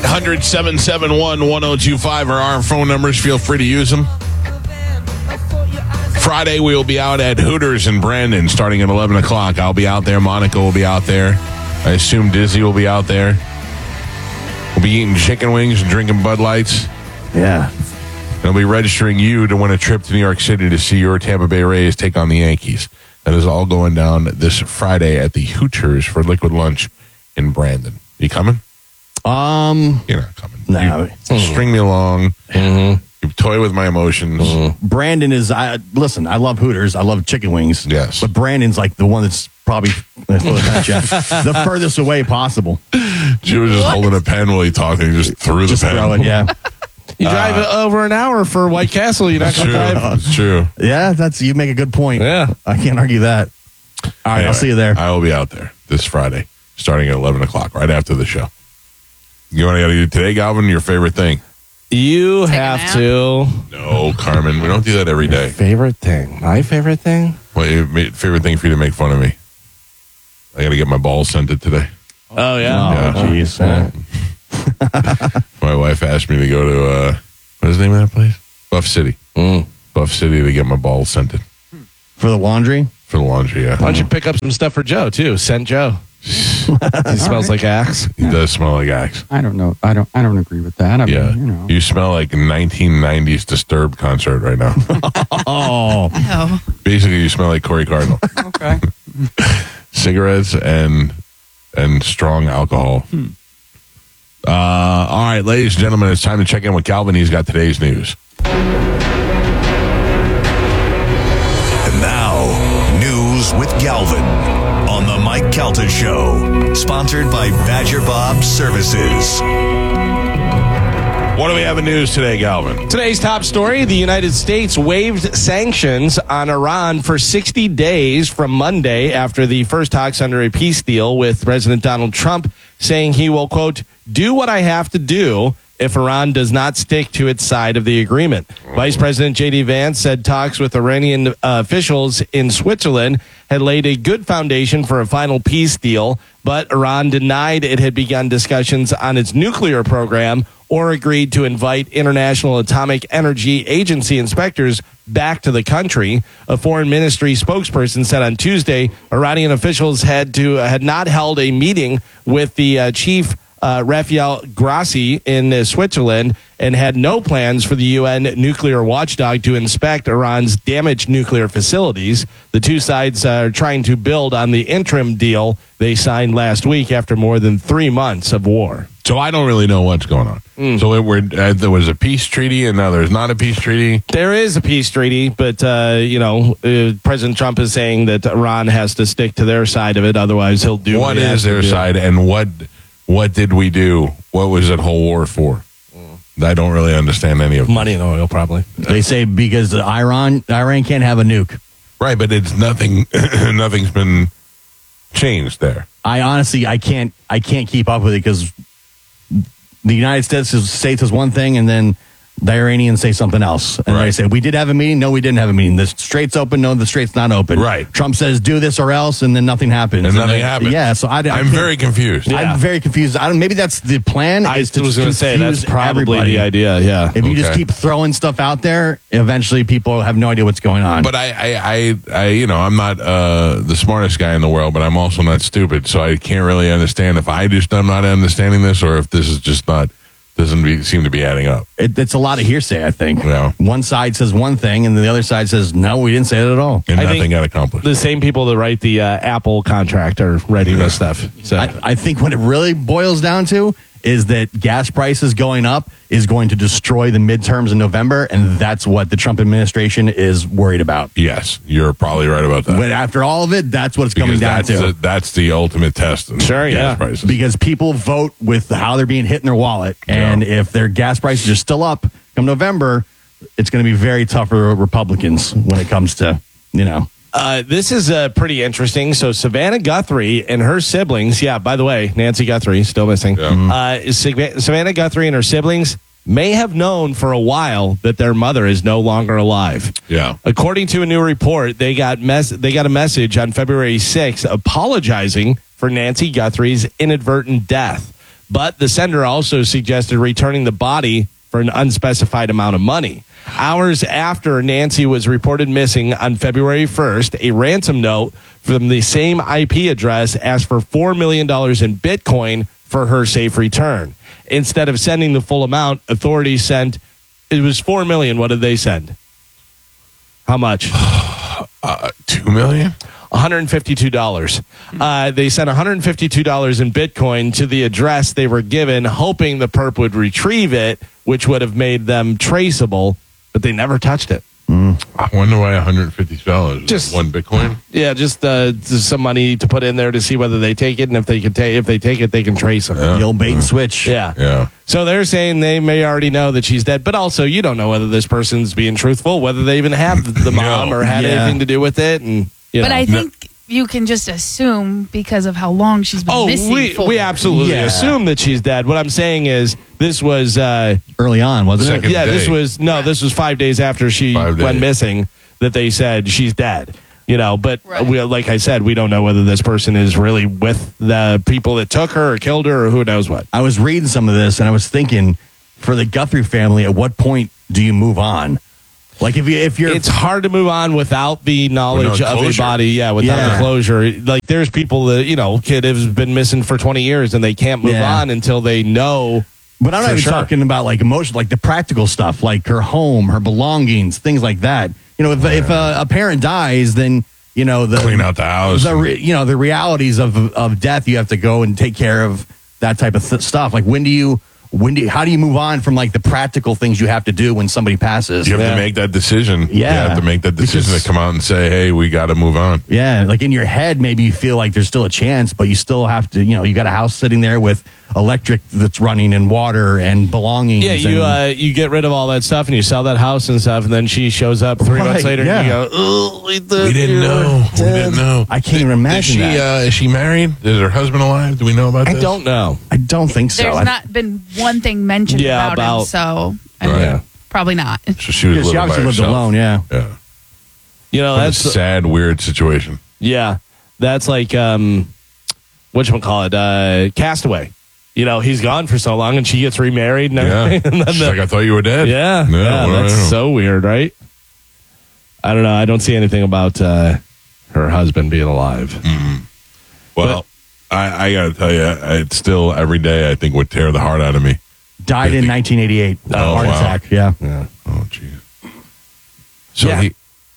1-800-771-1025 are our phone numbers. Feel free to use them. Friday, we will be out at Hooters in Brandon starting at 11 o'clock. I'll be out there. Monica will be out there. I assume Dizzy will be out there. We'll be eating chicken wings and drinking Bud Lights. Yeah. And I'll be registering you to win a trip to New York City to see your Tampa Bay Rays take on the Yankees. That is all going down this Friday at the Hooters for Liquid Lunch in Brandon. You coming? You're not coming. No. String me along. Mm-hmm. You toy with my emotions. Mm-hmm. Brandon is, listen, I love Hooters. I love chicken wings. Yes. But Brandon's like the one that's probably the furthest away possible. She was just holding a pen while he talked and he just threw the pen. Throw it, yeah. You drive over an hour for White Castle. You're not going to drive. It's true. Yeah, you make a good point. Yeah. I can't argue that. All right, Anyway, I'll see you there. I will be out there this Friday starting at 11 o'clock, right after the show. You want to do today, Galvin, your favorite thing? You have to. No, Carmen. We don't do that every day. Favorite thing. My favorite thing? What your favorite thing for you to make fun of me? I got to get my balls scented today. Oh, yeah. Oh, jeez. My wife asked me to go to, what is the name of that place? Buff City. Buff City to get my balls scented. For the laundry? For the laundry, yeah. Why don't you pick up some stuff for Joe, too? Scent Joe. He smells like Axe. He does smell like Axe. I don't know. I don't agree with that. I Yeah. mean, you know. You smell like a 1990s Disturbed concert right now. Oh. Basically, you smell like Corey Cardinal. Okay. Cigarettes and strong alcohol. All right, ladies and gentlemen, it's time to check in with Calvin. He's got today's news. And now, news with Galvin on the Mike Calta Show, sponsored by Badger Bob Services. What do we have in news today, Galvin? Today's top story, the United States waived sanctions on Iran for 60 days from Monday after the first talks under a peace deal with President Donald Trump, saying he will, quote, do what I have to do if Iran does not stick to its side of the agreement. Vice President J.D. Vance said talks with Iranian officials in Switzerland had laid a good foundation for a final peace deal, but Iran denied it had begun discussions on its nuclear program or agreed to invite International Atomic Energy Agency inspectors back to the country. A foreign ministry spokesperson said on Tuesday Iranian officials had not held a meeting with the chief Rafael Grossi in Switzerland and had no plans for the UN nuclear watchdog to inspect Iran's damaged nuclear facilities. The two sides are trying to build on the interim deal they signed last week after more than 3 months of war. So I don't really know what's going on. So there was a peace treaty, and now there's not a peace treaty. There is a peace treaty, but, President Trump is saying that Iran has to stick to their side of it. Otherwise, he'll do What is their side, and what did we do? What was that whole war for? I don't really understand any of it. Money and oil, probably. They say because Iran can't have a nuke. Right, but it's nothing. Nothing's been changed there. I honestly, I can't keep up with it because the United States says one thing and then the Iranians say something else. And they say, we did have a meeting. No, we didn't have a meeting. The strait's open. No, the strait's not open. Right. Trump says, do this or else. And then nothing happens. And nothing happens. Yeah. So I'm very confused. Yeah. I'm very confused. Maybe that's the plan. I is to was going to say that's confuse probably everybody. the idea. Yeah. If you just keep throwing stuff out there, eventually people have no idea what's going on. But I'm not the smartest guy in the world, but I'm also not stupid. So I can't really understand if I'm not understanding this or if this is just doesn't seem to be adding up. It's a lot of hearsay, I think. Yeah. One side says one thing, and the other side says, no, we didn't say it at all. And I nothing think got accomplished. The same people that write the Apple contract are writing this stuff. So I think what it really boils down to is that gas prices going up is going to destroy the midterms in November, and that's what the Trump administration is worried about. Yes, you're probably right about that. But after all of it, that's what it's coming down to. That's the ultimate test. Of Sure, gas yeah. prices. Because people vote with how they're being hit in their wallet, and if their gas prices are still up come November, it's going to be very tough for Republicans when it comes to, this is pretty interesting. So Savannah Guthrie and her siblings, by the way, Nancy Guthrie, still missing. Yeah. Savannah Guthrie and her siblings may have known for a while that their mother is no longer alive. Yeah. According to a new report, they got a message on February 6th apologizing for Nancy Guthrie's inadvertent death. But the sender also suggested returning the body for an unspecified amount of money. Hours after Nancy was reported missing on February 1st, a ransom note from the same IP address asked for $4 million in Bitcoin for her safe return. Instead of sending the full amount, authorities sent, it was $4 million. What did they send? How much? $2 million? $152. They sent $152 in Bitcoin to the address they were given, hoping the perp would retrieve it, which would have made them traceable, but they never touched it. I wonder why $150. Just- one Bitcoin? Yeah, just some money to put in there to see whether they take it, and if they take it, they can trace them. Yeah. The old bait and switch. Yeah. Yeah. So they're saying they may already know that she's dead, but also you don't know whether this person's being truthful, whether they even have the mom or had Yeah. anything to do with it, and But I think you can just assume because of how long she's been missing for. we absolutely Yeah. assume that she's dead. What I'm saying is this was Early on, wasn't Second it? yeah, day. this was 5 days after she 5 went days. missing that they said she's dead. You know, but Right. like I said, we don't know whether this person is really with the people that took her or killed her or who knows what. I was reading some of this and I was thinking, for the Guthrie family, at what point do you move on? Like if you're It's hard to move on without the knowledge Without of a closure. body. Yeah, without Yeah. the closure. Like there's people that, kid has been missing for 20 years and they can't move Yeah. on until they know. But I'm not For even sure. talking about like emotion, like the practical stuff, like her home, her belongings, things like that. If a parent dies, then the Clean out the house. the realities of death. You have to go and take care of that type of stuff. Like how do you move on from like the practical things you have to do when somebody passes? You have to make that decision. Yeah. You have to make that decision Because- to come out and say, hey, we got to move on. Yeah, like in your head, maybe you feel like there's still a chance, but you still have to. You got a house sitting there with electric that's running and water and belongings. Yeah, and, you get rid of all that stuff and you sell that house and stuff, and then she shows up 3 months Right, later yeah. and you go, oh, We didn't know. We didn't know. I can't even imagine Is she married? Is her husband alive? Do we know about I this? don't know. I don't think so. There's not been one thing mentioned Yeah, about him, so I Right. mean, probably not. So she was Yeah, she living by obviously lived herself. alone. Yeah. Yeah. That's That's a sad, weird situation. yeah. That's like whatchamacallit, Castaway. He's gone for so long and she gets remarried and Yeah. everything. And then She's like, I thought you were dead. yeah, well, that's so weird, right? I don't know. I don't see anything about her husband being alive. Well, I got to tell you, it's still every day I think would tear the heart out of me. Died in 1988. Oh, Heart wow. attack. Yeah. Oh, jeez. So Yeah.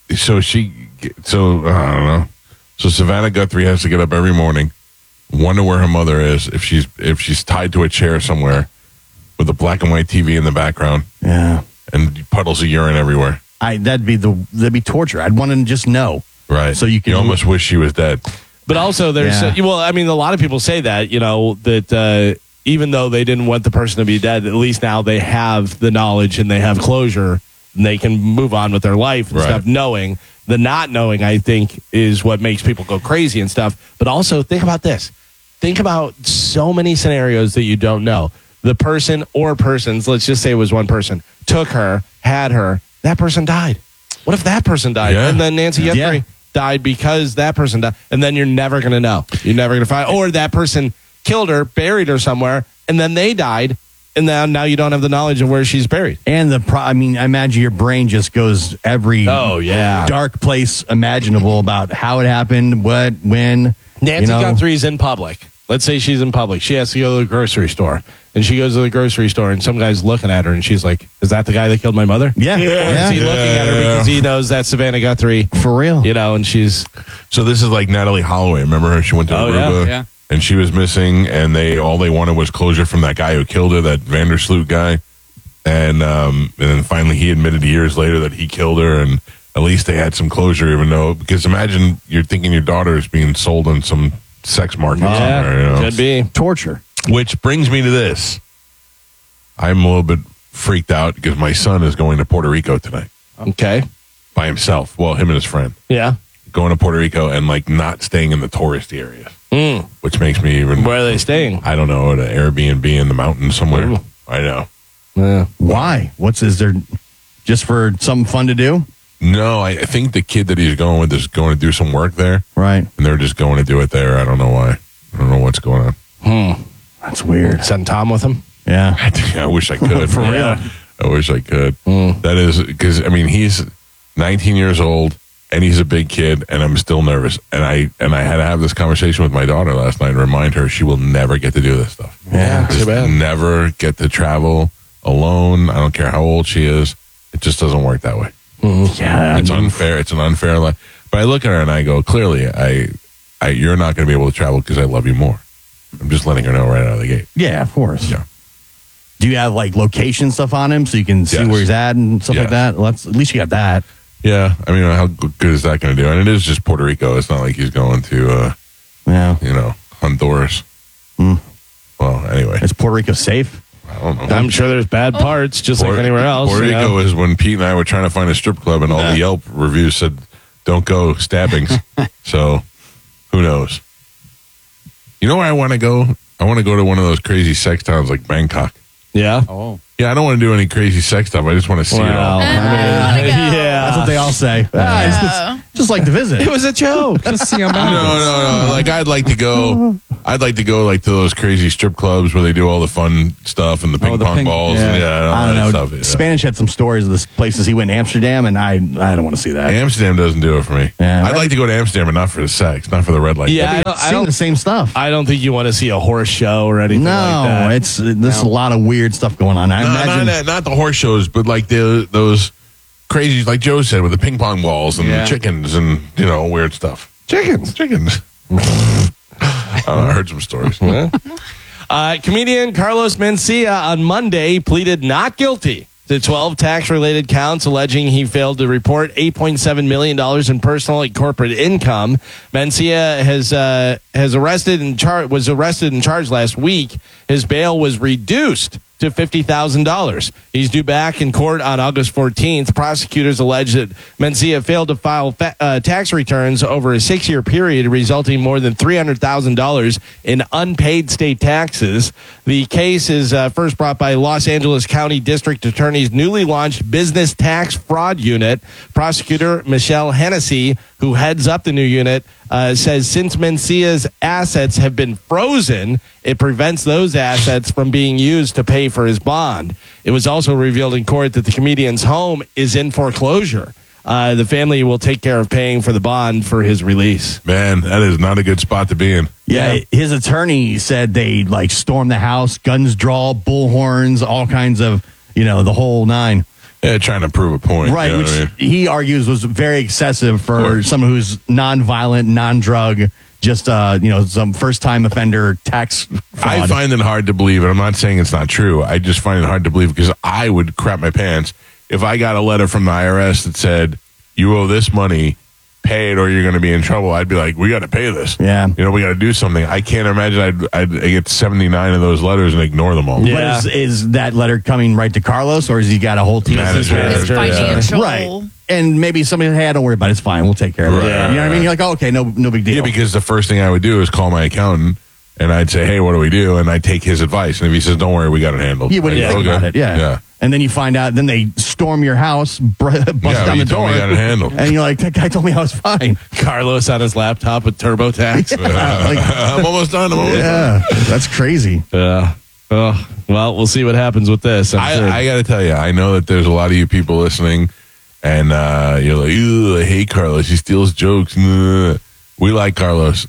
I don't know. So Savannah Guthrie has to get up every morning, wonder where her mother is, if she's tied to a chair somewhere with a black and white TV in the background Yeah. and puddles of urine everywhere. That'd be torture. I'd want to just know. Right. So you can- almost wish she was dead. But also, there's Yeah. a lot of people say that that even though they didn't want the person to be dead, at least now they have the knowledge and they have closure and they can move on with their life and Right. stuff. Knowing the not knowing, I think, is what makes people go crazy and stuff. But also, think about this. Think about so many scenarios that you don't know. The person or persons, let's just say it was one person, took her, had her. That person died. What if that person died? Yeah. And then Nancy Guthrie Yeah. died because that person died. And then you're never going to know. You're never going to find. Or that person killed her, buried her somewhere, and then they died. And now you don't have the knowledge of where she's buried. And I imagine your brain just goes every Oh, yeah. dark place imaginable about how it happened, what, when. Nancy you know. Guthrie's in public. Let's say she's in public. She has to go to the grocery store. And she goes to the grocery store, and some guy's looking at her, and she's like, is that the guy that killed my mother? Yeah. Or is he Yeah. looking at her because he knows that's Savannah Guthrie? For real. And she's... So this is like Natalie Holloway. Remember her? She went to Oh, Aruba, yeah. and she was missing, and all they wanted was closure from that guy who killed her, that Vandersloot guy. And then finally he admitted years later that he killed her, and at least they had some closure, even though, because imagine you're thinking your daughter is being sold on some sex market somewhere, Could be. Torture. Which brings me to this. I'm a little bit freaked out because my son is going to Puerto Rico tonight Okay. by himself. Well, him and his friend. Yeah. Going to Puerto Rico and not staying in the tourist areas, which makes me even. Where are they staying? I don't know, at an Airbnb in the mountains somewhere. Ooh. I know. Yeah. Why? Is there just for something fun to do? No, I think the kid that he's going with is going to do some work there, Right. and they're just going to do it there. I don't know why. I don't know what's going on. I That's weird. Send Tom with him. Yeah. I wish I could. For real. Yeah. I wish I could. That is because he's 19 years old and he's a big kid, and I'm still nervous. And I had to have this conversation with my daughter last night and remind her she will never get to do this stuff. Yeah, Just too bad. never get to travel alone. I don't care how old she is. It just doesn't work that way. Yeah. It's unfair. It's an unfair life. But I look at her and I go, clearly, you're not going to be able to travel because I love you more. I'm just letting her know right out of the gate. Yeah, of course. Yeah. Do you have like location stuff on him so you can see Yes. where he's at and stuff like Yes. that? Well, at least you got that. Yeah. How good is that going to do? And it is just Puerto Rico. It's not like he's going to, Yeah. Honduras. Well, anyway. Is Puerto Rico safe? I don't know. I'm sure there's bad parts, just like anywhere else. Puerto you know? Rico is when Pete and I were trying to find a strip club, and all the Yelp reviews said, don't go, stabbings. So, who knows? You know where I want to go? I want to go to one of those crazy sex towns like Bangkok. Yeah. Oh. Yeah, I don't want to do any crazy sex stuff. I just want to see it all. Well, yeah. That's what they all say. It's just like to visit. It was a joke. Just see him No, out. no. Like I'd like to go like to those crazy strip clubs where they do all the fun stuff and the ping the pong ping- balls. yeah. And, all I that don't know. stuff. Yeah. Spanish had some stories of the places he went in Amsterdam, and I don't want to see that. Amsterdam doesn't do it for me. Yeah. I'd like to go to Amsterdam, but not for the sex, not for the red light. Yeah, I don't the same stuff. I don't think you want to see a horse show or anything No, like that. there's a lot of weird stuff going on. I imagine. not the horse shows, but like those crazy, like Joe said, with the ping pong balls and Yeah. chickens and weird stuff. Chickens. I heard some stories. Comedian Carlos Mencia on Monday pleaded not guilty to 12 tax-related counts alleging he failed to report $8.7 million in personal and corporate income. Mencia was arrested and charged last week. His bail was reduced to $50,000. He's due back in court on August 14th. Prosecutors allege that Mencia failed to file tax returns over a 6-year period, resulting in more than $300,000 in unpaid state taxes. The case is first brought by Los Angeles County District Attorney's newly launched Business Tax Fraud Unit. Prosecutor Michelle Hennessy, who heads up the new unit, says since Mencia's assets have been frozen, it prevents those assets from being used to pay for his bond. It was also revealed in court that the comedian's home is in foreclosure. The family will take care of paying for the bond for his release. Man, that is not a good spot to be in. Yeah, his attorney said they stormed the house, guns draw, bullhorns, all kinds of, the whole nine. Yeah, trying to prove a point. Right, you know which what I mean? he argues was very excessive for Right. someone who's non-violent, non-drug, just some first-time offender tax fraud. I find it hard to believe, and I'm not saying it's not true. I just find it hard to believe because I would crap my pants if I got a letter from the IRS that said, you owe this money, pay it or you're going to be in trouble. I'd be like, we got to pay this. Yeah. We got to do something. I can't imagine I'd get 79 of those letters and ignore them all. Yeah. But is that letter coming right to Carlos, or has he got a whole team? Manager. His Yeah. financial. Right. And maybe somebody, hey, don't worry about it. It's fine. We'll take care of it. Right. You know what I mean? You're like, oh, okay, no big deal. Yeah, because the first thing I would do is call my accountant and I'd say, hey, what do we do? And I'd take his advice. And if he says, don't worry, we got it handled. You wouldn't I'd go, think about it. Yeah. Yeah. And then you find out, then they storm your house, bust down you the told door. me you got it handled. And you're like, that guy told me I was fine. Carlos on his laptop with TurboTax. I'm almost done. Yeah, that's crazy. Well, we'll see what happens with this. I'm sure. I got to tell you, I know that there's a lot of you people listening, and you're like, "Ew, I hate Carlos. He steals jokes." Nah. We like Carlos.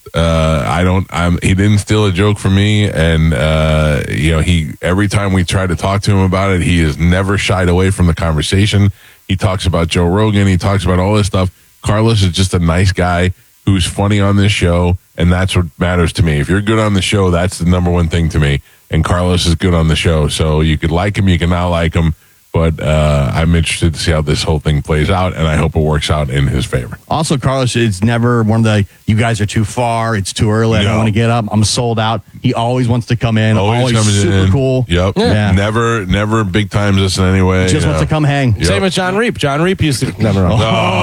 He didn't steal a joke from me, and he every time we try to talk to him about it, he has never shied away from the conversation. He talks about Joe Rogan. He talks about all this stuff. Carlos is just a nice guy who's funny on this show, and that's what matters to me. If you're good on the show, that's the number one thing to me. And Carlos is good on the show, so you could like him, you can not like him, but I'm interested to see how this whole thing plays out, and I hope it works out in his favor. Also, Carlos, it's never one of the, you guys are too far, it's too early, I don't No. want to get up, I'm sold out. He always wants to come in, always comes super in. cool. Yep. Yeah. Never big times us in any way. Just wants to come hang. Yep. Same with John Reap. John Reap used to never know.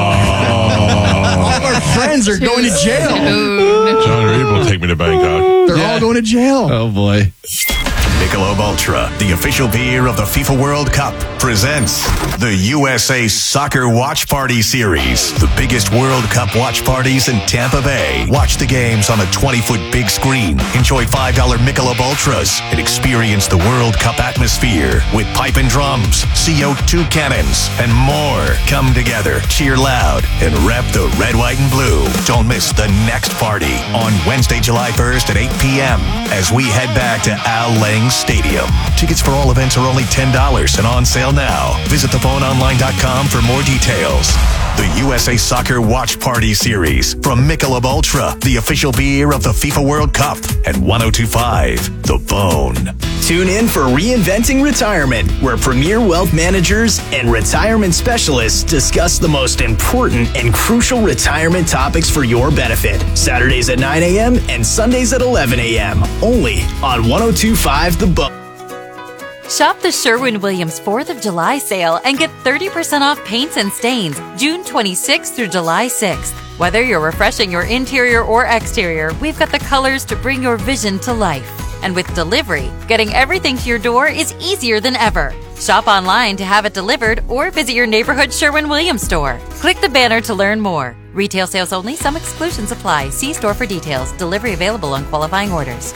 All of our friends are going to jail. Dude. John Reed will take me to Bangkok. They're all going to jail. Oh boy. Michelob Ultra, the official beer of the FIFA World Cup, presents the USA Soccer Watch Party Series. The biggest World Cup watch parties in Tampa Bay. Watch the games on a 20-foot big screen. Enjoy $5 Michelob Ultras and experience the World Cup atmosphere with pipe and drums, CO2 cannons, and more. Come together, cheer loud, and rep the red, white, and blue. Don't miss the next party on Wednesday, July 1st at 8 p.m. as we head back to Al Lang Stadium. Tickets for all events are only $10 and on sale now. Visit thephoneonline.com for more details. The USA Soccer Watch Party Series from Michelob Ultra, the official beer of the FIFA World Cup, and 102.5 The Phone. Tune in for Reinventing Retirement, where premier wealth managers and retirement specialists discuss the most important and crucial retirement topics for your benefit. Saturdays at 9 a.m. and Sundays at 11 a.m. Only on 102.5 The Phone. Shop the Sherwin-Williams 4th of July sale and get 30% off paints and stains June 26th through July 6th. Whether you're refreshing your interior or exterior, we've got the colors to bring your vision to life. And with delivery, getting everything to your door is easier than ever. Shop online to have it delivered or visit your neighborhood Sherwin-Williams store. Click the banner to learn more. Retail sales only. Some exclusions apply. See store for details. Delivery available on qualifying orders.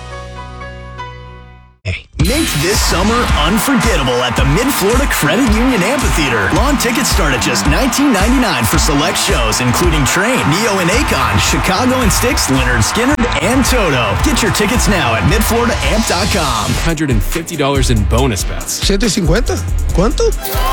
Make this summer unforgettable at the Mid-Florida Credit Union Amphitheater. Lawn tickets start at just $19.99 for select shows, including Train, Neo and Akon, Chicago and Styx, Leonard Skinner, and Toto. Get your tickets now at midfloridaamp.com. $150 in bonus bets. $750. ¿Cuánto?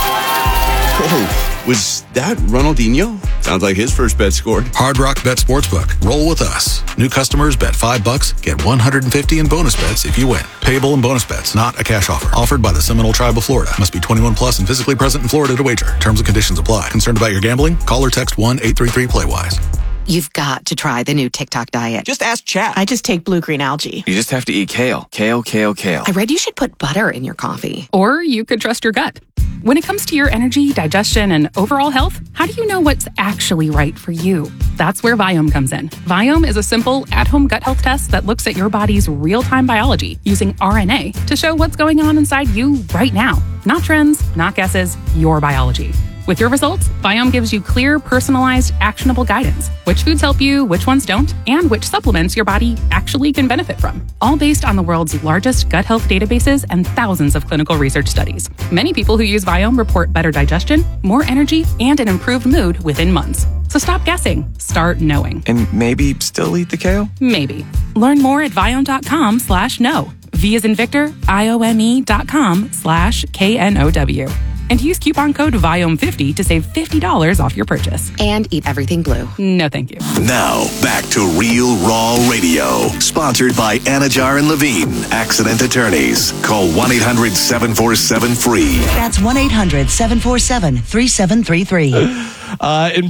Oh, was that Ronaldinho? Sounds like his first bet scored. Hard Rock Bet Sportsbook. Roll with us. New customers bet $5, get $150 in bonus bets if you win. Payable in bonus bets, not a cash offer. Offered by the Seminole Tribe of Florida. Must be 21 plus and physically present in Florida to wager. Terms and conditions apply. Concerned about your gambling? Call or text 1-833-PLAY-WISE. You've got to try the new TikTok diet. Just ask chat. I just take blue-green algae. You just have to eat kale. Kale, kale, kale. I read you should put butter in your coffee. Or you could trust your gut. When it comes to your energy, digestion, and overall health, how do you know what's actually right for you? That's where Viome comes in. Viome is a simple, at-home gut health test that looks at your body's real-time biology using RNA to show what's going on inside you right now. Not trends, not guesses, your biology. With your results, Viome gives you clear, personalized, actionable guidance. Which foods help you, which ones don't, and which supplements your body actually can benefit from. All based on the world's largest gut health databases and thousands of clinical research studies. Many people who use Viome report better digestion, more energy, and an improved mood within months. So stop guessing. Start knowing. And maybe still eat the kale? Maybe. Learn more at Viome.com/know. V as in Victor, IOME.com/KNOW. And use coupon code VIOME50 to save $50 off your purchase. And eat everything blue. No, thank you. Now, back to Real Raw Radio. Sponsored by Anajar and Levine, Accident Attorneys. Call 1-800-747-FREE. That's 1-800-747-3733. In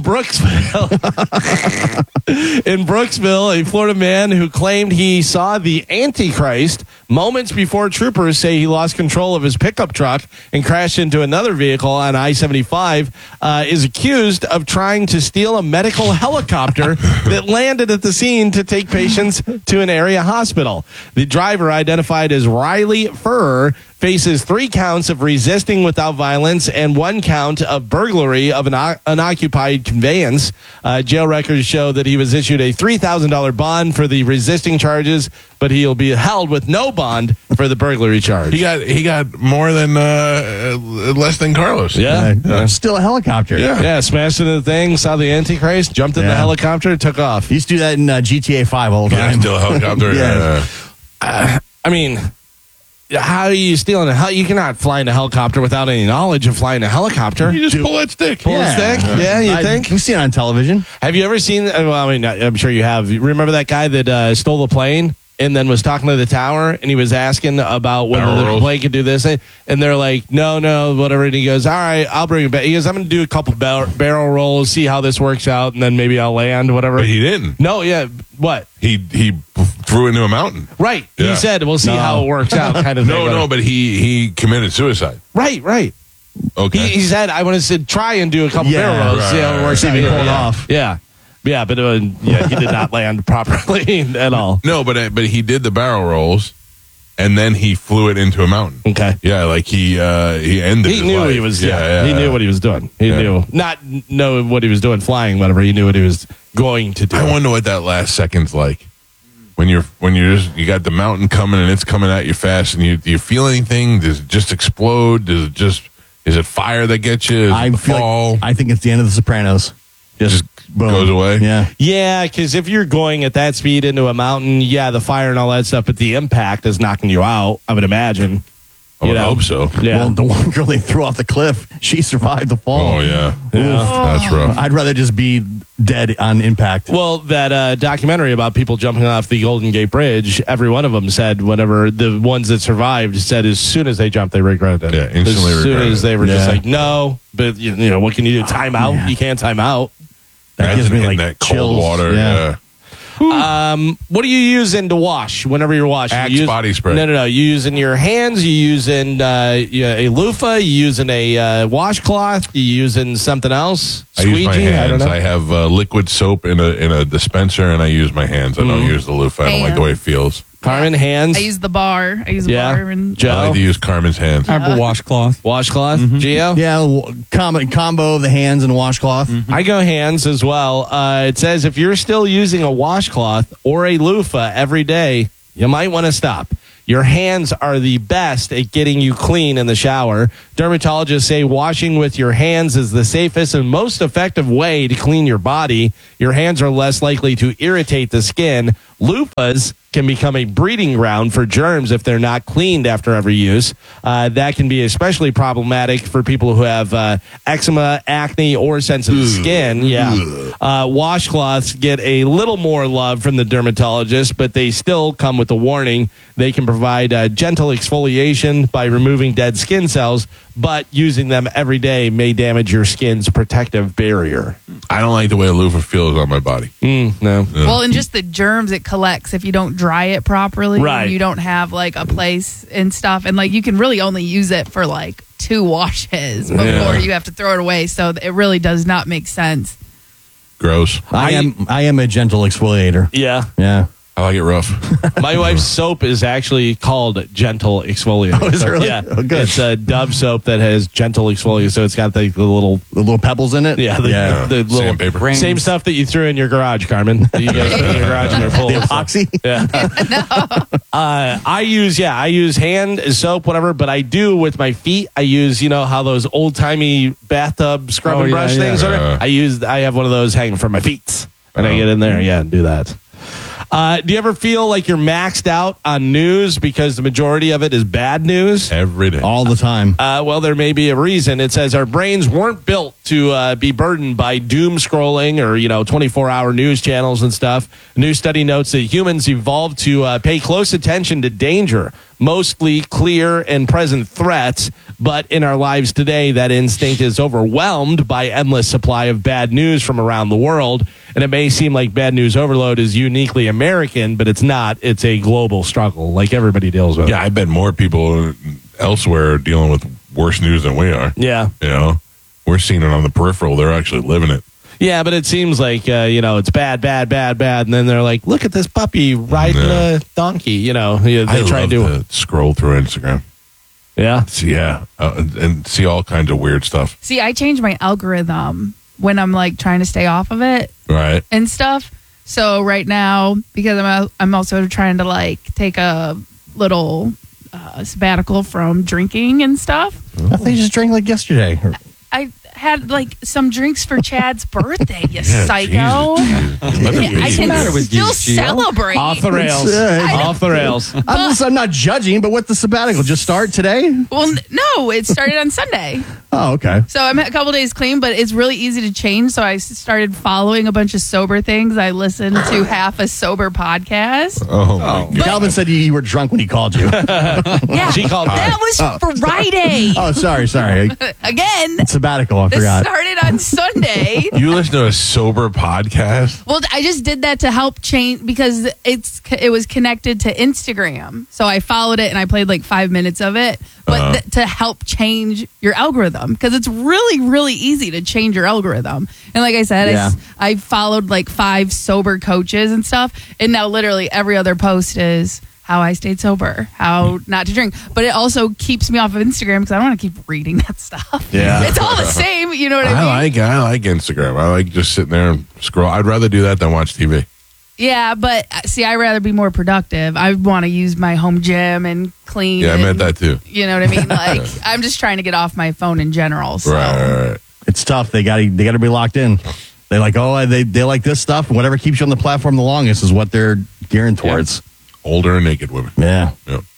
Brooksville, a Florida man who claimed he saw the Antichrist moments before troopers say he lost control of his pickup truck and crashed into another vehicle on I-75 is accused of trying to steal a medical helicopter that landed at the scene to take patients to an area hospital. The driver, identified as Riley Furrer, faces 3 counts of resisting without violence and 1 count of burglary of an unoccupied conveyance. Jail records show that he was issued a $3,000 bond for the resisting charges, but he'll be held with no bond for the burglary charge. He got more than less than Carlos. Yeah. Still a helicopter. Yeah, smashed into the thing, saw the Antichrist, jumped in the helicopter, took off. He used to do that in GTA 5 all the time. Still a helicopter. I mean, how are you stealing you cannot fly in a helicopter without any knowledge of flying a helicopter. You just pull that stick. Pull the stick? Yeah, you think? You see it on television. Have you ever seen, well, I mean, I'm sure you have. You remember that guy that stole the plane and then was talking to the tower and he was asking about whether the plane could do this? And they're like, no, whatever. And he goes, all right, I'll bring it back. He goes, I'm going to do a couple barrel rolls, see how this works out, and then maybe I'll land, whatever. But he didn't. No, yeah. What? He threw into a mountain. Right. Yeah. He said, we'll see how it works out, kind of thing. No, but he committed suicide. Right. Okay. He said, I want to try and do a couple barrel rolls, see how it works out. See if he pulled off. Yeah. Yeah, but he did not land properly at all. No, but he did the barrel rolls, and then he flew it into a mountain. Okay. Yeah, like he ended. He his knew life. he was. Yeah, He knew what he was doing. He knew not know what he was doing flying, whatever. He knew what he was going to do. I wonder what that last second's like. When you got the mountain coming and it's coming at you fast, and do you feel anything? Does it just explode? Is it fire that gets you? I think it's the end of The Sopranos. Just boom. Goes away. Yeah. Yeah, because if you're going at that speed into a mountain, the fire and all that stuff, but the impact is knocking you out, I would imagine. I would hope so. Yeah. Well, the one girl they threw off the cliff, she survived the fall. Oh, yeah. That's rough. I'd rather just be dead on impact. Well, that documentary about people jumping off the Golden Gate Bridge, every one of them said, whatever, the ones that survived said as soon as they jumped, they regretted it. Yeah, instantly As soon regretted as they were just like, no, but what can you do? Time out? Yeah. You can't time out. That gives me like that chills. cold water. Yeah. What are you using to wash whenever you're washing? Axe body spray. No. You using your hands? You using a loofah? You using a washcloth? You using something else? I use my Squeegee? I don't hands. know. I have liquid soap in a dispenser, and I use my hands. I don't use the loofah. I don't like the way it feels. Carmen, hands. I use the bar. I use a bar. And Joe? I like to use Carmen's hands. I have a washcloth. Washcloth? Gio? Yeah, combo of the hands and washcloth. I go hands as well. It says if you're still using a washcloth or a loofah every day, you might want to stop. Your hands are the best at getting you clean in the shower. Dermatologists say washing with your hands is the safest and most effective way to clean your body. Your hands are less likely to irritate the skin. Loofahs can become a breeding ground for germs if they're not cleaned after every use. That can be especially problematic for people who have eczema, acne, or sensitive skin. Yeah. Washcloths get a little more love from the dermatologist, but they still come with a warning. They can provide gentle exfoliation by removing dead skin cells, but using them every day may damage your skin's protective barrier. I don't like the way a loofah feels on my body. No. Well, and just the germs it collects if you don't dry it properly. Right. You don't have like a place and stuff. And like you can really only use it for like 2 washes before you have to throw it away. So it really does not make sense. Gross. I am a gentle exfoliator. Yeah. Yeah. I like it rough. My wife's soap is actually called Gentle Exfoliator. Oh, is it really? Yeah. Oh, good. It's a Dove soap that has Gentle Exfoliator, so it's got the little pebbles in it. the little Sandpaper. same stuff that you threw in your garage, Carmen. That you guys put in your garage and they're full The of stuff. epoxy. Yeah. I use hand soap, whatever, but I do with my feet. I use, how those old timey bathtub scrubbing brush things are. I have one of those hanging from my feet, and I get in there, and do that. Do you ever feel like you're maxed out on news because the majority of it is bad news? Every day. All the time. Well, there may be a reason. It says our brains weren't built to be burdened by doom scrolling or, 24-hour news channels and stuff. A new study notes that humans evolved to pay close attention to danger, mostly clear and present threats. But in our lives today, that instinct is overwhelmed by endless supply of bad news from around the world. And it may seem like bad news overload is uniquely American, but it's not. It's a global struggle like everybody deals with. Yeah, I bet more people elsewhere are dealing with worse news than we are. Yeah. We're seeing it on the peripheral. They're actually living it. Yeah, but it seems like, it's bad. And then they're like, look at this puppy riding a donkey. They try and do it. Scroll through Instagram. Yeah. And see all kinds of weird stuff. See, I change my algorithm when I'm like trying to stay off of it Right. and stuff. So right now, because I'm also trying to like take a little sabbatical from drinking and stuff. I think you just drank like yesterday. I had like some drinks for Chad's birthday, you Yeah, psycho. Jesus. Let it be. I can matter with you, still Gio? celebrate. Off the rails. Off the rails. I'm not judging, but what the sabbatical? Just start today? Well, no, it started on Sunday. Oh, okay. So I'm a couple days clean, but it's really easy to change. So I started following a bunch of sober things. I listened to half a sober podcast. Oh, my God. Calvin said you were drunk when he called you. Yeah, She called that was Friday. Oh, sorry. Again, Sabbatical, I this forgot. started on Sunday. You listen to a sober podcast? Well, I just did that to help change because it was connected to Instagram. So I followed it and I played like 5 minutes of it, but to help change your algorithm because it's really, really easy to change your algorithm. And like I said, I followed like 5 sober coaches and stuff, and now literally every other post is how I stayed sober, how not to drink. But it also keeps me off of Instagram because I don't want to keep reading that stuff. Yeah. It's all the same. You know what I mean? I like Instagram. I like just sitting there and scroll. I'd rather do that than watch TV. Yeah, but see, I'd rather be more productive. I want to use my home gym and clean. Yeah, I meant that too. You know what I mean? Like, I'm just trying to get off my phone in general. So. Right. It's tough. They got to be locked in. They like, they like this stuff. Whatever keeps you on the platform the longest is what they're gearing towards. Older and naked women. Yeah.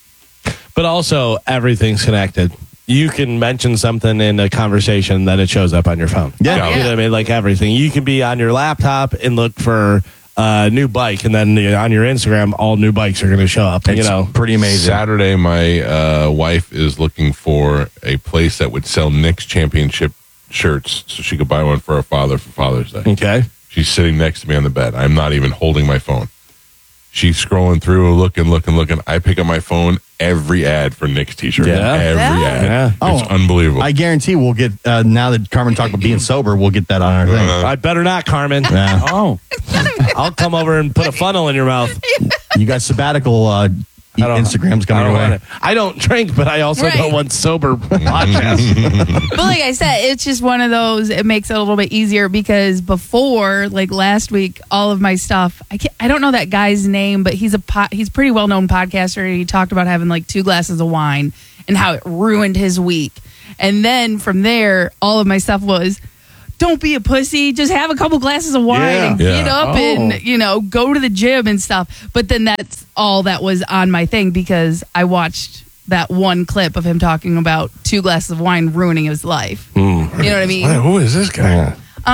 But also, everything's connected. You can mention something in a conversation that it shows up on your phone. Yeah. You know what I mean? Like everything. You can be on your laptop and look for a new bike, and then on your Instagram, all new bikes are going to show up. It's pretty amazing. Saturday, my wife is looking for a place that would sell Knicks championship shirts so she could buy one for her father for Father's Day. Okay. She's sitting next to me on the bed. I'm not even holding my phone. She's scrolling through, looking. I pick up my phone, every ad for Knicks t-shirt. Yeah. Every ad. Yeah. It's unbelievable. I guarantee we'll get, now that Carmen talked about being sober, we'll get that on our thing. I better not, Carmen. Yeah. Oh, I'll come over and put a funnel in your mouth. You got sabbatical Instagram's coming your way. I don't drink, but I also don't want sober podcasts. But like I said, it's just one of those. It makes it a little bit easier because before, like last week, all of my stuff. I don't know that guy's name, but he's he's pretty well known podcaster. And he talked about having like 2 glasses of wine and how it ruined his week. And then from there, all of my stuff was, don't be a pussy. Just have a couple glasses of wine and get up and, go to the gym and stuff. But then that's all that was on my thing because I watched that one clip of him talking about 2 glasses of wine ruining his life. You know what I mean? Who is this guy?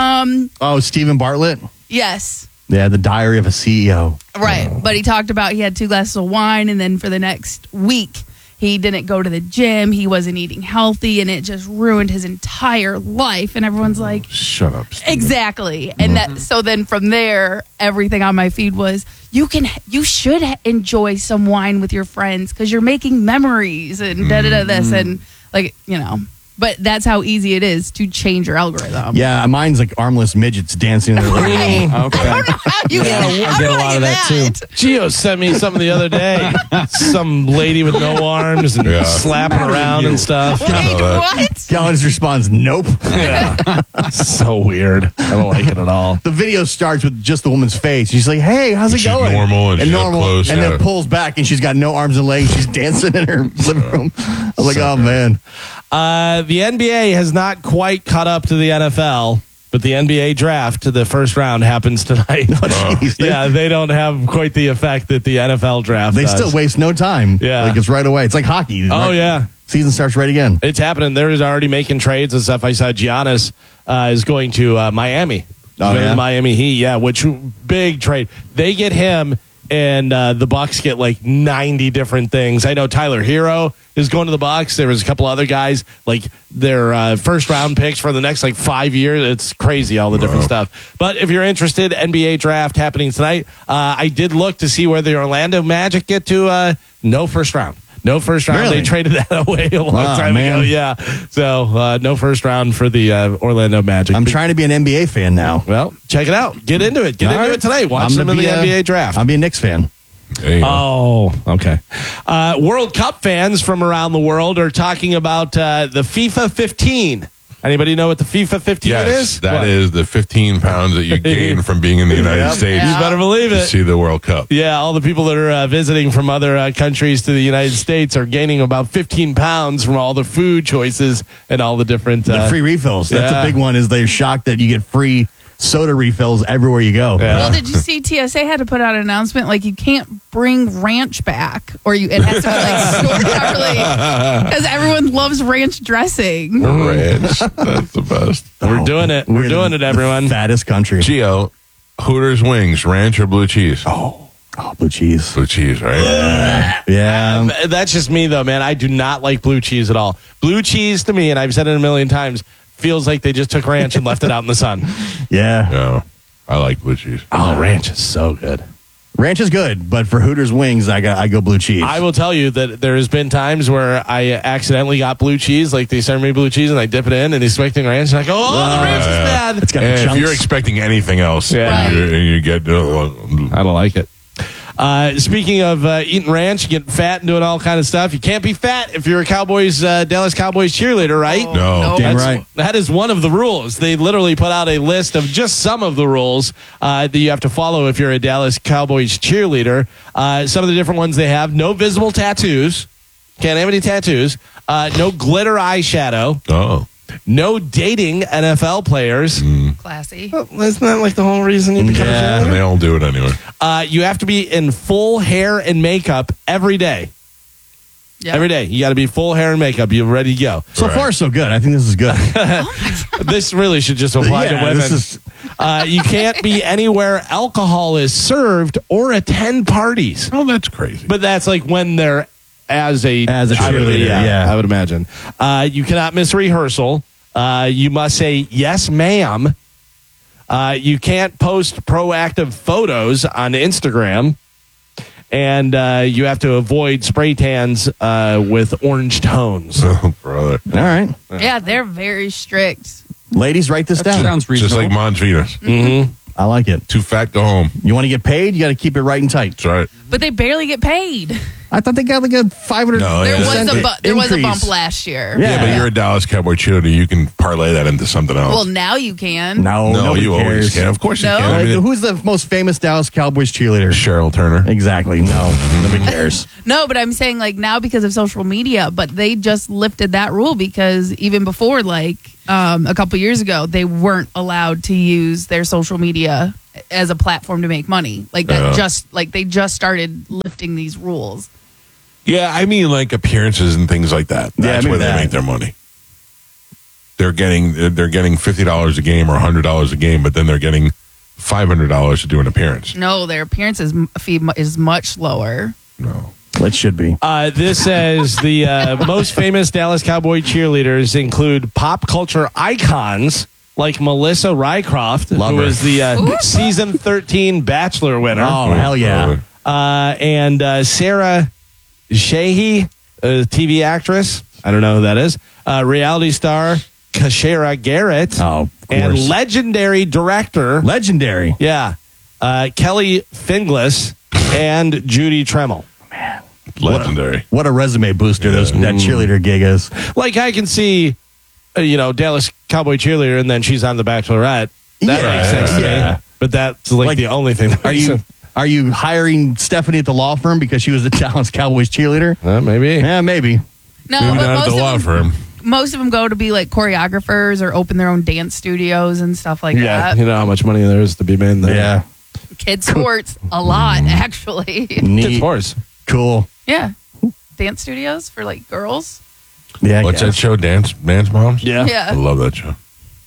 Stephen Bartlett? Yes. Yeah, the Diary of a CEO. Right. But he talked about he had 2 glasses of wine and then for the next week, he didn't go to the gym. He wasn't eating healthy, and it just ruined his entire life. And everyone's like, "Shut up!" Steve. Exactly. And so then from there, everything on my feed was, you should enjoy some wine with your friends because you're making memories and this and But that's how easy it is to change your algorithm. Yeah, mine's like armless midgets dancing in their living room. Okay. I don't know how you I get a lot of that too. Gio sent me something the other day. Some lady with no arms and slapping around and stuff. Wait, what? Collins responds, nope. Yeah. So weird. I don't like it at all. The video starts with just the woman's face. She's like, hey, how's it going? Normal and she's up close. And then pulls back and she's got no arms and legs. She's dancing in her living room. I was like, oh, man. The NBA has not quite caught up to the NFL, but the NBA draft, the first round, happens tonight. Yeah, they don't have quite the effect that the NFL draft They does. still waste no time. Yeah. Like it's right away. It's like hockey. Oh, yeah. Season starts right again. It's happening. They're already making trades and stuff. I saw Giannis is going to Miami. Oh, yeah? Miami Heat, which big trade. They get him, and the Bucks get like 90 different things. I know Tyler Hero is going to the Bucks. There was a couple other guys, like their first round picks for the next 5 years. It's crazy, all the different stuff. But if you're interested, NBA draft happening tonight. I did look to see where the Orlando Magic get to. No first round. No first round. Really? They traded that away a long time ago. Yeah. So no first round for the Orlando Magic. I'm trying to be an NBA fan now. Well, check it out. Get into it. Get into it tonight. Watch them in the NBA draft. I'll be a Knicks fan. Oh, okay. World Cup fans from around the world are talking about the FIFA 15. Anybody know what the FIFA 15 is? That is the 15 pounds that you gain from being in the United States. You better believe to it. see the World Cup. Yeah, all the people that are visiting from other countries to the United States are gaining about 15 pounds from all the food choices and all the different... the free refills. That's a big one, is they're shocked that you get free soda refills everywhere you go. Yeah. Well, did you see TSA had to put out an announcement like you can't bring ranch back, or it has to be stored properly because everyone loves ranch dressing. Ranch, that's the best. We're doing it. We're doing it, everyone. Fattest country. Gio, Hooters wings, ranch or blue cheese? Oh, blue cheese. Blue cheese, right? Yeah. That's just me, though, man. I do not like blue cheese at all. Blue cheese to me, and I've said it a million times, feels like they just took ranch and left it out in the sun. Yeah. No, I like blue cheese. Oh, ranch is so good. Ranch is good, but for Hooters wings, I go blue cheese. I will tell you that there has been times where I accidentally got blue cheese, like they serve me blue cheese and I dip it in and expecting ranch and I go, the ranch is bad. It's got And chunks. if you're expecting anything else, Yeah. you get... I don't like it. Speaking of eating ranch, getting fat and doing all kind of stuff, you can't be fat if you're a Dallas Cowboys cheerleader, right? No. Damn right. That is one of the rules. They literally put out a list of just some of the rules that you have to follow if you're a Dallas Cowboys cheerleader. Some of the different ones they have: no visible tattoos. Can't have any tattoos. No glitter eyeshadow. Oh. No dating NFL players. Classy. Well, isn't that like the whole reason you become a cheerleader? And they all do it anyway. You have to be in full hair and makeup every day. Yep. Every day. You got to be full hair and makeup. You're ready to go. So far, so good. I think this is good. This really should just apply to women. You can't be anywhere alcohol is served or attend parties. Oh, that's crazy. But that's like when they're as a cheerleader. Yeah. I would imagine. You cannot miss rehearsal. You must say yes, ma'am. You can't post proactive photos on Instagram. And you have to avoid spray tans with orange tones. Oh, brother. All right. Yeah, they're very strict. Ladies, write this down. Sounds Just reasonable. like Mons Venus. Mm-hmm. I like it. Too fat, go home. You want to get paid? You got to keep it right and tight. That's right. But they barely get paid. I thought they got like a 500. No, There was a increase. bump last year. Yeah, but you're a Dallas Cowboy cheerleader. You can parlay that into something else. Well, now you can. No, no, nobody you cares. always can. Of course No? you can. I Like, mean, who's the most famous Dallas Cowboys cheerleader? Cheryl Turner. Exactly. No, nobody cares. No, but I'm saying like now because of social media, but they just lifted that rule because even before like a couple years ago, they weren't allowed to use their social media as a platform to make money. Like that they just started lifting these rules. Yeah, I mean like appearances and things like that. That's where they make their money. They're getting $50 a game or $100 a game, but then they're getting $500 to do an appearance. No, their appearances fee is much lower. No. It should be. This says the most famous Dallas Cowboy cheerleaders include pop culture icons like Melissa Rycroft, who is the season 13 Bachelor winner. Oh, hell yeah. And Sarah Shahi, TV actress. I don't know who that is. Reality star Kashera Garrett. Oh, and legendary director. Legendary. Yeah. Kelly Finglas and Judy Tremmel. Man. Legendary. What a resume booster that cheerleader gig is. Like I can see, Dallas Cowboy cheerleader, and then she's on The Bachelorette. That makes sense to me. But that's like the only thing. Are you hiring Stephanie at the law firm because she was the Dallas Cowboys cheerleader? Maybe. Yeah, maybe. No, Maybe but not at the law firm. most of them go to be like choreographers or open their own dance studios and stuff like that. You know how much money there is to be made there. Yeah. Kids sports, a lot actually. Kids sports. Cool. Yeah. Dance studios for like girls. Yeah. What's that show? Dance Moms? Yeah. Yeah. I love that show.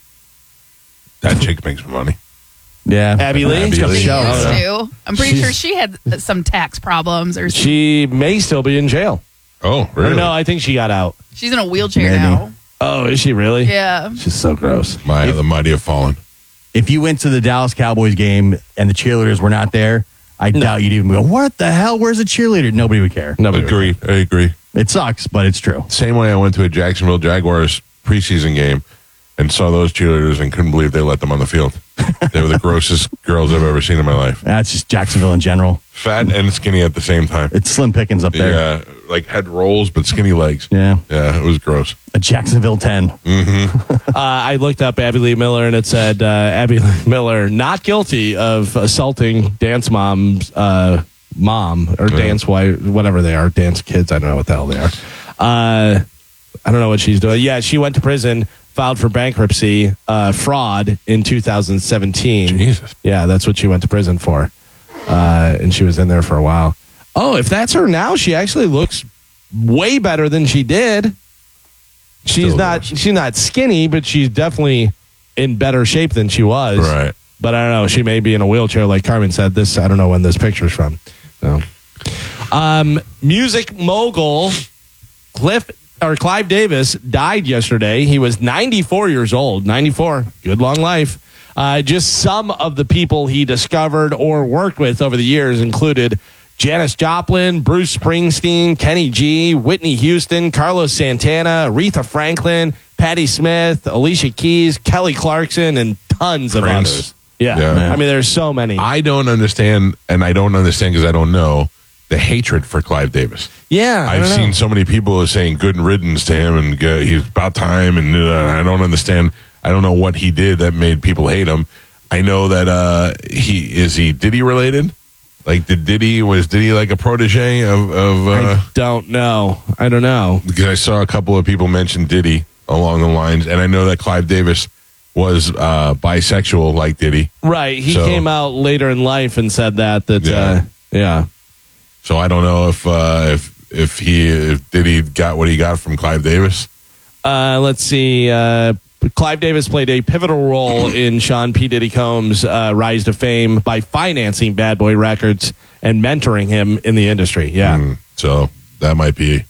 That chick makes money. Yeah. Abby Lee? She used Oh, to. I'm pretty sure she had some tax problems or something. She may still be in jail. Oh, really? No, I think she got out. She's in a wheelchair Maybe. now. Oh, is she really? Yeah. She's so gross. The mighty have fallen. If you went to the Dallas Cowboys game and the cheerleaders were not there, I doubt you'd even go, what the hell? Where's the cheerleader? Nobody would care. Nobody Agree. I agree. It sucks, but it's true. Same way I went to a Jacksonville Jaguars preseason game and saw those cheerleaders and couldn't believe they let them on the field. They were the grossest girls I've ever seen in my life. That's just Jacksonville in general. Fat and skinny at the same time. It's slim pickings up there. Yeah, like had rolls but skinny legs. Yeah. Yeah, it was gross. A Jacksonville 10. I looked up Abby Lee Miller and it said Abby Lee Miller not guilty of assaulting Dance Mom's mom or dance wife, whatever they are, dance kids. I don't know what the hell they are. I don't know what she's doing. Yeah, she went to prison, filed for bankruptcy, fraud in 2017. Jesus. Yeah, that's what she went to prison for. And she was in there for a while. Oh, if that's her now, she actually looks way better than she did. She's not skinny, but she's definitely in better shape than she was. Right. But I don't know. She may be in a wheelchair, like Carmen said. I don't know when this picture's from. So, music mogul Clive Davis died yesterday. He was 94 years old. 94, good long life. Just some of the people he discovered or worked with over the years included Janis Joplin, Bruce Springsteen, Kenny G, Whitney Houston, Carlos Santana, Aretha Franklin, Patti Smith, Alicia Keys, Kelly Clarkson, and tons of others. Yeah. I mean, there's so many. I don't understand, and I don't understand because I don't know, the hatred for Clive Davis. Yeah. I've seen so many people saying good riddance to him and he's about time, and I don't understand. I don't know what he did that made people hate him. I know that Diddy related? Like, was Diddy like a protege of I don't know. I don't know. Because I saw a couple of people mention Diddy along the lines, and I know that Clive Davis was bisexual like Diddy. Right. He came out later in life and said that. Yeah. So I don't know if Diddy got what he got from Clive Davis. Let's see. Clive Davis played a pivotal role in Sean P. Diddy Combs' rise to fame by financing Bad Boy Records and mentoring him in the industry. Yeah. So that might be.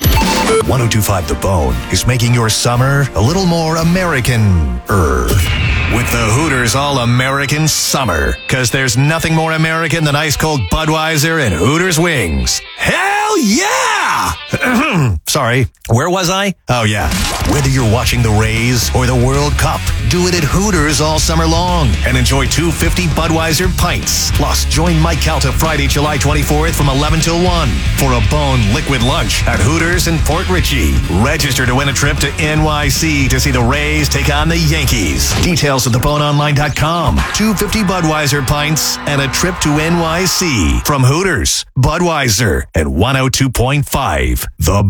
1025 The Bone is making your summer a little more American-er. With the Hooters All-American Summer. Because there's nothing more American than ice-cold Budweiser and Hooters wings. Hell yeah! Sorry, where was I? Oh, yeah. Whether you're watching the Rays or the World Cup, do it at Hooters all summer long and enjoy 250 Budweiser pints. Plus, join Mike Calta Friday, July 24th from 11 till 1 for a Bone Liquid Lunch at Hooters in Port Richey. Register to win a trip to NYC to see the Rays take on the Yankees. Details at theboneonline.com. 250 Budweiser pints and a trip to NYC from Hooters, Budweiser, and 102.5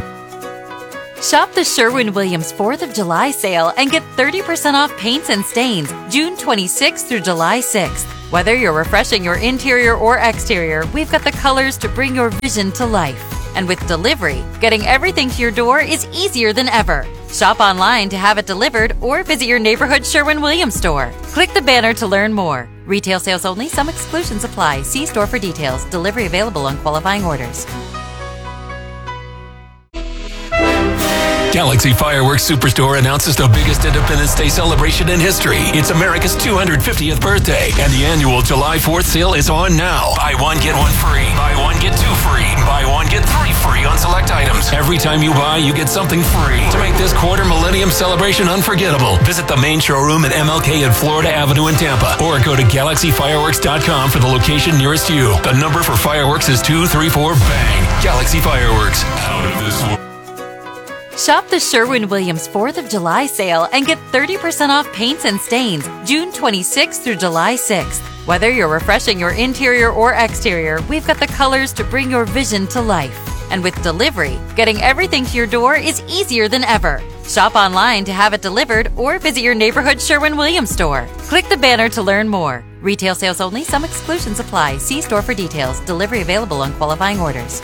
Shop the Sherwin-Williams 4th of July sale and get 30% off paints and stains June 26th through July 6th. Whether you're refreshing your interior or exterior, we've got the colors to bring your vision to life. And with delivery, getting everything to your door is easier than ever. Shop online to have it delivered or visit your neighborhood Sherwin-Williams store. Click the banner to learn more. Retail sales only. Some exclusions apply. See store for details. Delivery available on qualifying orders. Galaxy Fireworks Superstore announces the biggest Independence Day celebration in history. It's America's 250th birthday, and the annual July 4th sale is on now. Buy one, get one free. Buy one, get two free. Buy one, get three free on select items. Every time you buy, you get something free. To make this quarter millennium celebration unforgettable, visit the main showroom at MLK and Florida Avenue in Tampa, or go to GalaxyFireworks.com for the location nearest you. The number for fireworks is 234 BANG. Galaxy Fireworks. Out of this world. Shop the Sherwin-Williams 4th of July sale and get 30% off paints and stains June 26th through July 6th. Whether you're refreshing your interior or exterior, we've got the colors to bring your vision to life. And with delivery, getting everything to your door is easier than ever. Shop online to have it delivered or visit your neighborhood Sherwin-Williams store. Click the banner to learn more. Retail sales only. Some exclusions apply. See store for details. Delivery available on qualifying orders.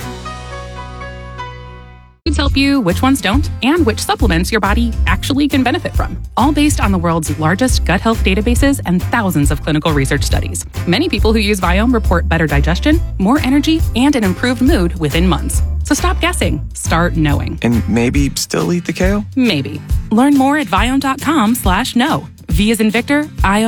Foods help you, which ones don't, and which supplements your body actually can benefit from. All based on the world's largest gut health databases and thousands of clinical research studies. Many people who use Viome report better digestion, more energy, and an improved mood within months. So stop guessing. Start knowing. And maybe still eat the kale? Maybe. Learn more at Viome.com/know. V as in Victor,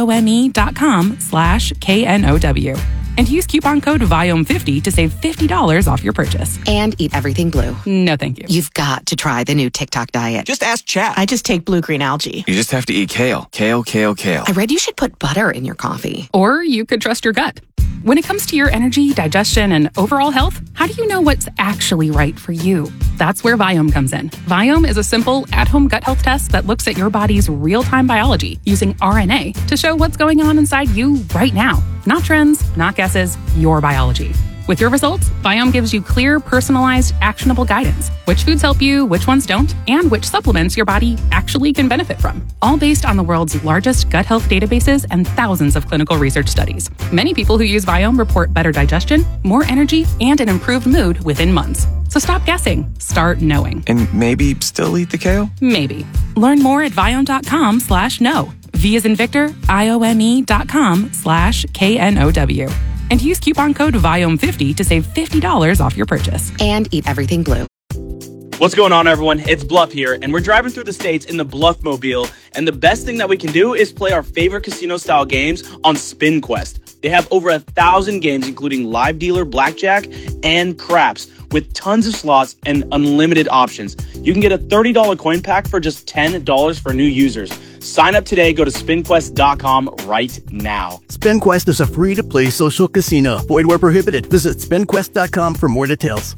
IOME.com/KNOW. And use coupon code VIOME50 to save $50 off your purchase. And eat everything blue. No, thank you. You've got to try the new TikTok diet. Just ask chat. I just take blue-green algae. You just have to eat kale. Kale, kale, kale. I read you should put butter in your coffee. Or you could trust your gut. When it comes to your energy, digestion, and overall health, how do you know what's actually right for you? That's where Viome comes in. Viome is a simple, at-home gut health test that looks at your body's real-time biology using RNA to show what's going on inside you right now. Not trends, not guesses, your biology. With your results, Viome gives you clear, personalized, actionable guidance. Which foods help you, which ones don't, and which supplements your body actually can benefit from. All based on the world's largest gut health databases and thousands of clinical research studies. Many people who use Viome report better digestion, more energy, and an improved mood within months. So stop guessing. Start knowing. And maybe still eat the kale? Maybe. Learn more at Viome.com/know. V as in Victor, IOME.com/KNOW. And use coupon code VIOME50 to save $50 off your purchase. And eat everything blue. What's going on, everyone? It's Bluff here, and we're driving through the states in the Bluffmobile, and the best thing that we can do is play our favorite casino-style games on Spin Quest. They have over 1,000 games, including live dealer, blackjack, and craps, with tons of slots and unlimited options. You can get a $30 coin pack for just $10 for new users. Sign up today. Go to spinquest.com right now. SpinQuest is a free-to-play social casino. Void where prohibited. Visit spinquest.com for more details.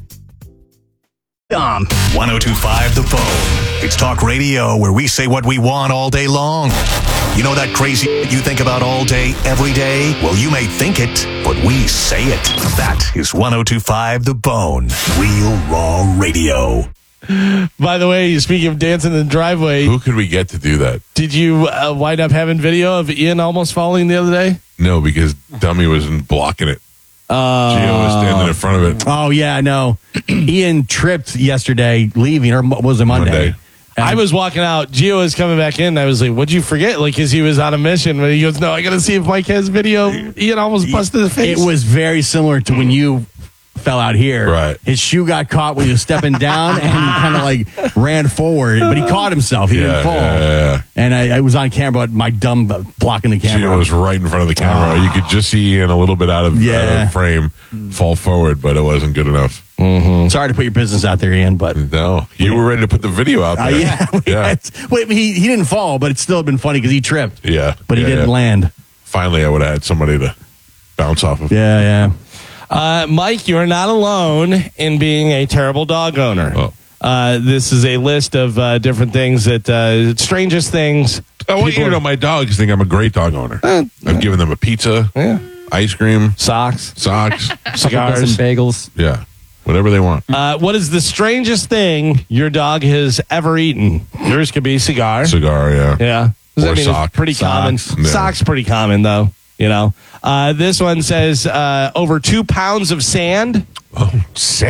1025 The Bone. It's talk radio where we say what we want all day long. You know that crazy you think about all day, every day? Well, you may think it, but we say it. That is 1025 The Bone. Real raw radio. By the way, speaking of dancing in the driveway, who could we get to do that? Did you wind up having video of Ian almost falling the other day? No, because Dummy wasn't blocking it. Gio was standing in front of it. Oh, yeah, no. Ian tripped yesterday leaving, or was it Monday? I was walking out. Gio was coming back in. I was like, what'd you forget? Like, because he was on a mission. But he goes, no, I got to see if Mike has video. Ian almost busted his face. It was very similar to when you fell out here. Right. His shoe got caught when he was stepping down and he kind of like ran forward, but he caught himself. He didn't fall. Yeah. And I was on camera, but my dumb blocking the camera. Gio was right in front of the camera. You could just see Ian a little bit out of frame fall forward, but it wasn't good enough. Mm-hmm. Sorry to put your business out there, Ian, but no, you were ready to put the video out there. Wait, he didn't fall, but it still had been funny because he tripped. Yeah, but he didn't land. Finally, I would have had somebody to bounce off of. Yeah. Mike, you are not alone in being a terrible dog owner. This is a list of different things that strangest things. I want you to know my dogs think I'm a great dog owner. I've given them a pizza, ice cream, socks, cigars, and bagels. Yeah, whatever they want. What is the strangest thing your dog has ever eaten? Yours could be cigar. Cigar, yeah. Yeah. Or sock. Pretty common. Yeah. Sock's pretty common, though. You know. This one says over 2 pounds of sand. Oh, sand.